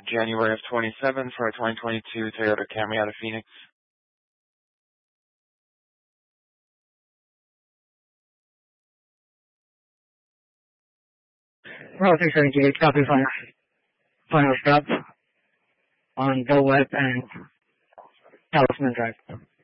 January of 27 for a 2022 Toyota Camry out of Phoenix. Well, 678, copy final stop on Bill Webb and Talisman Drive.